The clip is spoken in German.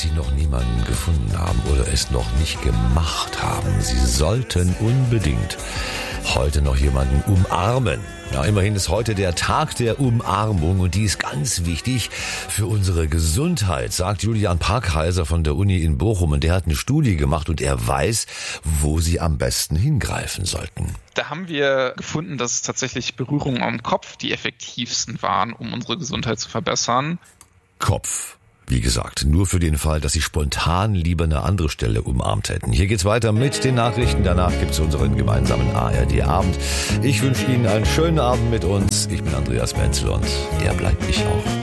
Sie noch niemanden gefunden haben oder es noch nicht gemacht haben, Sie sollten unbedingt heute noch jemanden umarmen. Ja, immerhin ist heute der Tag der Umarmung und die ist ganz wichtig für unsere Gesundheit, sagt Julian Parkheiser von der Uni in Bochum. Und der hat eine Studie gemacht und er weiß, wo Sie am besten hingreifen sollten. Da haben wir gefunden, dass tatsächlich Berührungen am Kopf die effektivsten waren, um unsere Gesundheit zu verbessern. Kopf. Wie gesagt, nur für den Fall, dass Sie spontan lieber eine andere Stelle umarmt hätten. Hier geht's weiter mit den Nachrichten. Danach gibt's unseren gemeinsamen ARD-Abend. Ich wünsche Ihnen einen schönen Abend mit uns. Ich bin Andreas Menzel und der bleibt mich auch.